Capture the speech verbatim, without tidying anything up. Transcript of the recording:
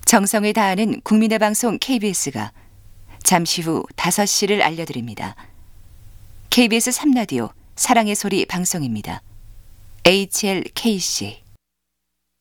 정성을 다하는 국민의 방송 케이비에스가 잠시 후 다섯 시를 알려드립니다. 케이비에스 삼 라디오 사랑의 소리 방송입니다. 에이치엘케이씨